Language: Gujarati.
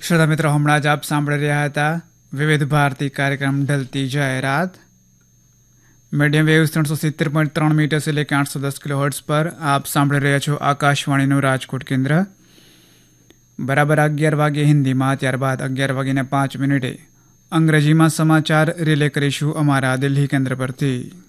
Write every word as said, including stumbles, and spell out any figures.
શ્રોતા મિત્રો, હમણાં જ આપ સાંભળી રહ્યા હતા વિવિધ ભારતી કાર્યક્રમ ઢલતી જાહેરાત. મીડિયમ વેવ્સ ત્રણસો સિત્તેર પોઈન્ટ ત્રણ મીટર से लेकर આઠસો દસ કિલો હર્ટ્સ પર આપ સાંભળી રહ્યા છો આકાશવાણીનું રાજકોટ કેન્દ્ર. બરાબર અગિયાર વાગે હિન્દીમાં, ત્યારબાદ અગિયાર વાગીને પાંચ મિનિટે અંગ્રેજીમાં સમાચાર રિલે કરીશું અમારા દિલ્હી કેન્દ્ર પરથી.